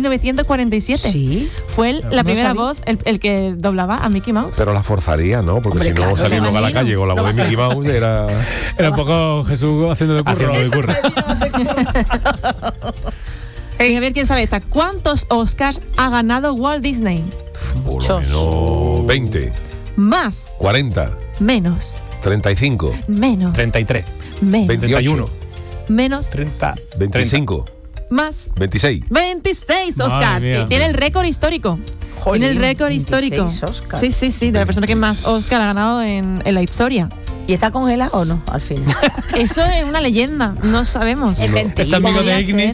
1947. Sí. Fue la primera voz, el que doblaba a Mickey Mouse. Pero la forzaría, ¿no? Porque si no salir luego a la calle con la voz de Mickey Mouse era un poco Jesús haciendo de curro. A ver quién sabe esta. ¿Cuántos Oscars ha ganado Walt Disney? Muchos. 20. Más. 40. Menos. 35. Menos. 33. Menos. 28. Menos. 30. 25. Más. 26. 26 Oscars. Mía. Tiene el récord histórico. Jolín, tiene el récord histórico. Oscars. Sí, de la persona que más Oscar ha ganado en la historia. ¿Y está congelado o no, al final? Eso es una leyenda, no sabemos. Es mentira. Es amigo de Ignis.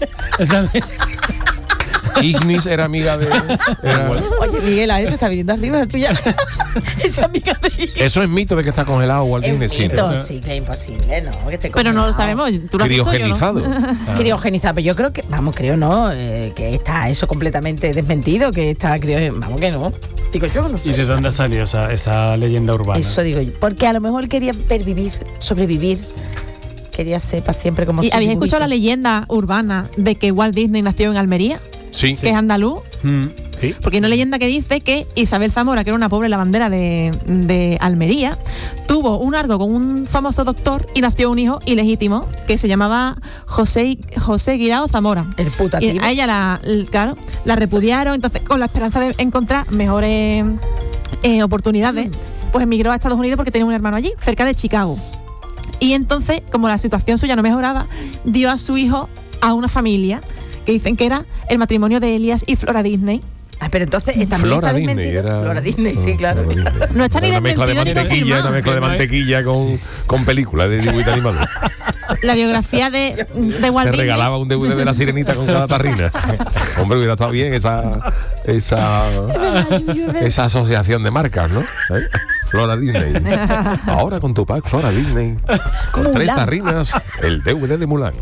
Ignis era amiga de... Oye, Miguel, a este está viniendo arriba de tuya. Es amiga de Ignis. Eso es mito de que está congelado Walt Disney. Es mito, sí, que es imposible, ¿no? Que esté Pero no lo sabemos. ¿Tú lo has dicho, criogenizado. yo no? Criogenizado, pero yo creo que, creo no, que está eso completamente desmentido, que está vamos que no. Digo yo, no sé. ¿Y de dónde ha salido esa leyenda urbana? Eso digo yo. Porque a lo mejor quería sobrevivir. Quería ser para siempre como... ¿Y habéis escuchado la leyenda urbana de que Walt Disney nació en Almería? Sí. Que es andaluz. Sí. Porque hay una leyenda que dice que Isabel Zamora, que era una pobre lavandera de Almería, tuvo un algo con un famoso doctor y nació un hijo ilegítimo que se llamaba José Guirao Zamora. El putativo. Y a ella la repudiaron, entonces con la esperanza de encontrar mejores oportunidades, pues emigró a Estados Unidos porque tenía un hermano allí, cerca de Chicago. Y entonces, como la situación suya no mejoraba, dio a su hijo a una familia que dicen que era el matrimonio de Elias y Flora Disney. Pero entonces también Flora está Disney desmentido. Flora Disney, sí, claro. No está ni Una mezcla de desmentido ni confirmado. una mezcla de mantequilla con películas de dibujito animado. La biografía de Walt Te Disney. regalaba un DVD de la Sirenita con cada tarrina. Hombre, hubiera estado bien esa asociación de marcas, ¿no? Flora Disney. Ahora con tu pack Flora Disney. Con Mulan. 3 tarrinas, el DVD de Mulan.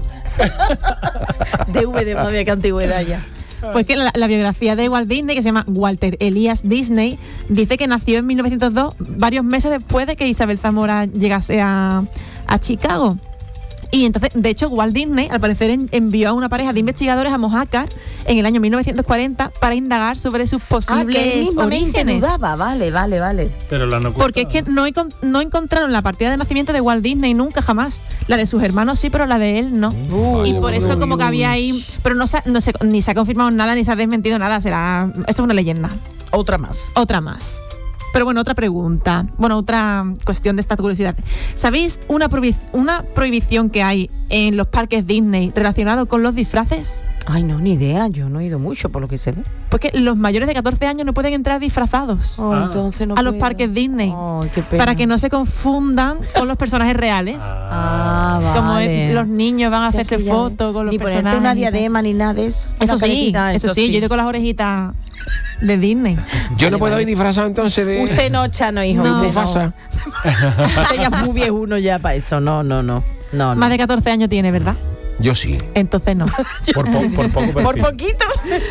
DVD, madre, qué antigüedad ya. Pues que la biografía de Walt Disney, que se llama Walter Elias Disney, dice que nació en 1902, varios meses después de que Isabel Zamora llegase a Chicago. Y entonces, de hecho, Walt Disney, al parecer, envió a una pareja de investigadores a Mojácar en el año 1940 para indagar sobre sus posibles que él mismamente orígenes. dudaba, vale. Pero lo han ocultado. Porque es que no encontraron la partida de nacimiento de Walt Disney nunca, jamás. La de sus hermanos sí, pero la de él no. Y por eso como que había ahí... Pero ni se ha confirmado nada, ni se ha desmentido nada. Esto es una leyenda. Otra más. Pero bueno, otra pregunta. Bueno, otra cuestión de esta curiosidad. ¿Sabéis una prohibición que hay en los parques Disney relacionado con los disfraces? Ay, no, ni idea. Yo no he ido mucho por lo que se ve. Pues que los mayores de 14 años no pueden entrar disfrazados Entonces no a los puedo. parques Disney. Ay, qué pena. Para que no se confundan con los personajes reales. Vale. Como los niños van a hacerse que ya fotos con los ni personajes. ponerte una y tal. diadema ni nada de eso. Eso Una sí, caretita, yo he ido con las orejitas de Disney. Yo no puedo ir disfrazado entonces de... Usted no, Chano, hijo. No. Usted Mufasa. Usted ya es muy viejuno ya para eso. No. Más de 14 años tiene, ¿verdad? Yo sí. Entonces no. Por poco, pero Por sí. poquito.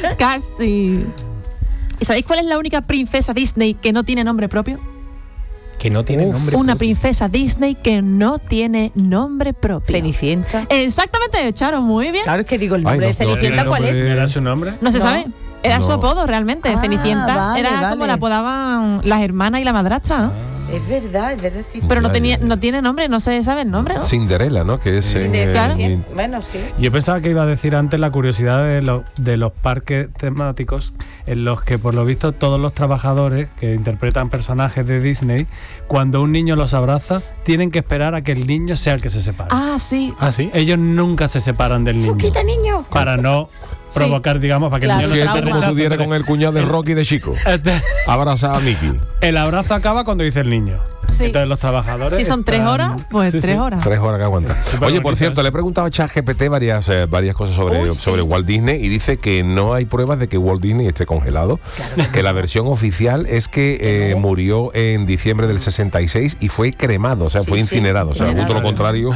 Casi. ¿Y sabéis cuál es la única princesa Disney que no tiene nombre propio? Que no tiene nombre. Una princesa Disney que no tiene nombre propio. Cenicienta. Exactamente, Charo, muy bien. Claro, es que digo, el nombre Ay, de Cenicienta, ¿cuál es? ¿Era su nombre? No se No. sabe. Era su No. apodo realmente. Ah, Cenicienta vale, era como vale. la apodaban las hermanas y la madrastra, ¿no? Es verdad, sí. Pero no Ya. tiene nombre, no se sabe el nombre, ¿no? Cinderella, ¿no? Que es... Claro. Bueno, sí. Yo pensaba que iba a decir antes la curiosidad de los parques temáticos en los que, por lo visto, todos los trabajadores que interpretan personajes de Disney, cuando un niño los abraza, tienen que esperar a que el niño sea el que se separe. Ah, sí. ¿Ah, sí? Ellos nunca se separan del niño. Fuquita, niño. Para no provocar, digamos, para que Claro, el niño no Fíjate se como rechace. pudiera con el cuñado de Rocky de chico. Abrazaba a Mickey. El abrazo acaba cuando dice el niño. Sí. Entonces los trabajadores... Si son 3 horas, pues Sí, 3 sí. horas. 3 horas que aguanta. Súper Oye, por bonito cierto, eso. le he preguntado a ChatGPT varias cosas sobre Walt Disney y dice que no hay pruebas de que Walt Disney esté congelado. Que la versión oficial es que murió en diciembre del 66 y fue cremado, o sea, fue incinerado. O sea, justo lo contrario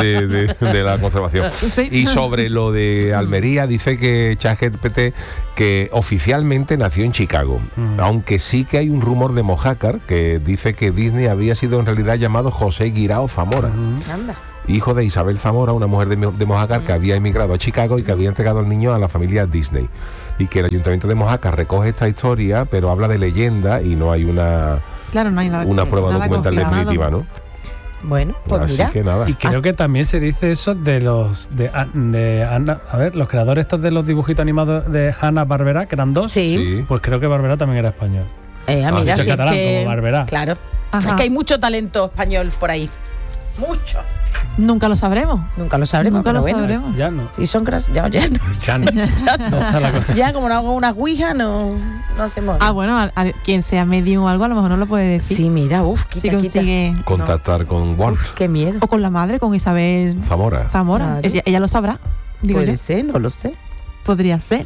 de la conservación. Sí. Y sobre lo de Almería, dice que ChatGPT que oficialmente nació en Chicago. Aunque sí que hay un rumor de Mojácar que dice que Disney había sido en realidad llamado José Guirao Zamora. Anda. hijo de Isabel Zamora, una mujer de Mojácar que había emigrado a Chicago y que había entregado al niño a la familia Disney. Y que el ayuntamiento de Mojácar recoge esta historia, pero habla de leyenda y no hay una prueba documental definitiva, ¿no? Bueno, pues así mira. que nada. Y creo que también se dice eso de los los creadores estos de los dibujitos animados de Hanna-Barbera, que eran 2. Sí. Pues creo que Barbera también era español. Mira, dicho si catalán, es que, como Barberá. claro. Ajá. Es que hay mucho talento español por ahí. Mucho. Nunca lo sabremos. Nunca lo sabremos. Nunca pero lo bueno. sabremos. Ya no. Si son ya no. Ya no. No está la cosa. Ya como no hago una ouija, no hacemos. Ah, bueno, a quien sea medium o algo, a lo mejor no lo puede decir. Sí, mira, Si consigue. Contactar con Walt Uf, qué miedo. O con la madre, con Isabel Zamora. Zamora. Claro. Ella lo sabrá, digo Puede yo. ser, no lo sé. Podría ser.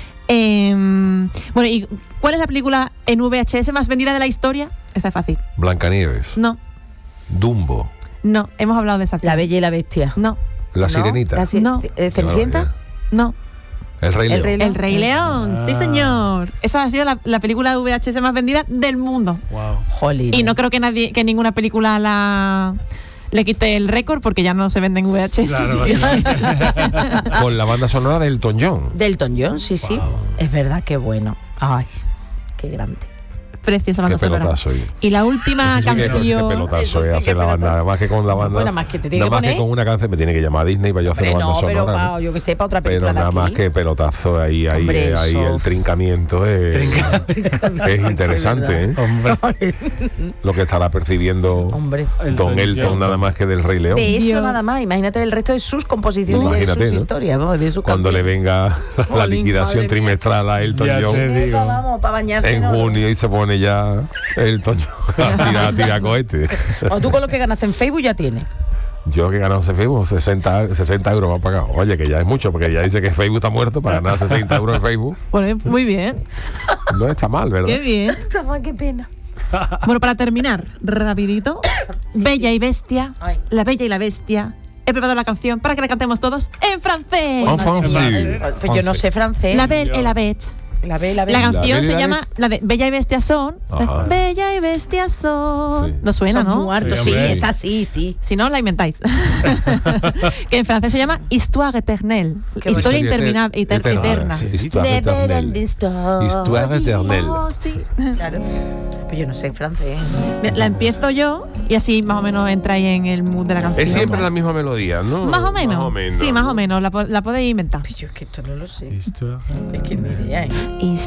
Bueno, ¿y cuál es la película en VHS más vendida de la historia? Esta es fácil. Blancanieves. No, Dumbo. no, hemos hablado de esa La película. Bella y la Bestia. No, La ¿No? Sirenita. No. ¿Cenicienta? no. El Rey El León. Rey León. El Rey León, sí señor. Esa ha sido la película VHS más vendida del mundo. Wow. Jolín. Y no creo que ninguna película le quite el récord porque ya no se venden VHS. Claro, Con la banda sonora de Elton John. De Elton John, sí, sí. Wow. Es verdad, qué bueno. Ay, qué grande. Preciosa Qué banda sonora. pelotazo. Y la última Sí, qué canción. pelotazo Eso sí, hacer qué la banda. pelotazo. Además que con la banda. Bueno, más que te tiene nada que más que poner. con una canción me tiene que llamar a Disney para yo hacer Hombre, la banda no, pero sonora. ¿no? yo que sé, para otra Pero película de nada aquí. más que pelotazo ahí Hombre, eso. el trincamiento es interesante, ¿eh? Hombre. Lo que estará percibiendo Hombre. Don Elton nada más que del Rey León. De eso Dios. nada más. Imagínate el resto de sus composiciones, Imagínate, de sus ¿no? historias, vamos, de sus Cuando le canciones. venga la Jolín, liquidación madre mía. trimestral a Elton Ya John te digo. Vamos, para bañarse. en ¿no? junio y se pone ya Elton John a tirar cohetes. O tú con lo que ganaste en Facebook ya tienes. Yo que he ganado en Facebook 60 euros me han pagado. Oye, que ya es mucho, porque ya dice que Facebook está muerto para ganar 60 euros en Facebook. Bueno, muy bien. No está mal, ¿verdad? Qué bien. Qué pena. Bueno, para terminar, rapidito. Bella y Bestia. Ay. La Bella y la Bestia. He preparado la canción para que la cantemos todos en francés. En francés. Pues yo no sé francés. La Belle et la Bête. La ve, la ve. La Bella canción y se la llama Bella y Bestia son. Ajá. Bella y Bestia son. Sí. No suena, Son ¿no? muertos, Sí, sí, hombre. es así, sí. Si no, la inventáis. Que en francés se llama Histoire éternelle. Qué Historia bonito. interminable, eterna. Sí, Histoire éternelle. Histoire éternelle. Oh, sí. Claro. Pero yo no sé francés. Mira, la empiezo yo y así más o menos entráis en el mood de la canción. Es siempre la misma melodía, ¿no? Más o menos. Sí, más o menos. La podéis inventar. Pero yo es que esto no lo sé. Listo. Es que ni idea, ¿eh?